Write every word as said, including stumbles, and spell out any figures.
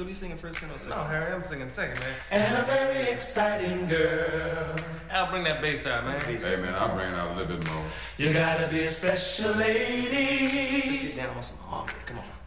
you singing first or second? No, Harry, I'm singing second, man. And a very exciting girl. Al, bring that bass out, man. Hey, man, I'll bring it out a little bit more. You gotta be a special lady. Let's get down on some harmony. Come on.